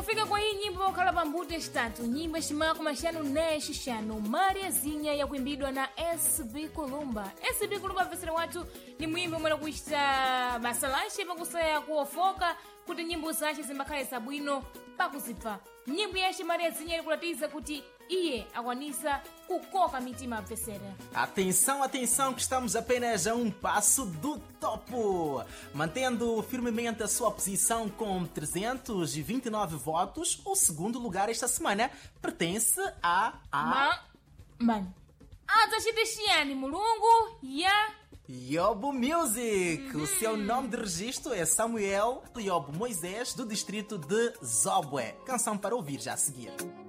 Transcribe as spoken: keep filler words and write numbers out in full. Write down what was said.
Fica com hii nyimbo wakala pambute statu nyimbo shimako mashanu neshi shanu Mariazinha ya kuimbidwa na S B Kulumba. S B Kulumba vesera watu ni mwimbo mwela kuishita basalashe pakusaya kuofoka kuti nyimbo zache zimbakale sabwino pakuzipa. Nyimbo yashi Mariazinha ilikulatiza kuti iye akwanisa kukoka mitima vesera. Atenção, atenção, que estamos apenas a um passo do topo. Mantendo firmemente a sua posição com trezentos e vinte e nove votos, o segundo lugar esta semana pertence a... a... Ma... Man. Atachiteshiani mulungu ya... Yobo Music. Uhum. O seu nome de registro é Samuel Yobo Moisés, do distrito de Zobwe. Canção para ouvir já a seguir.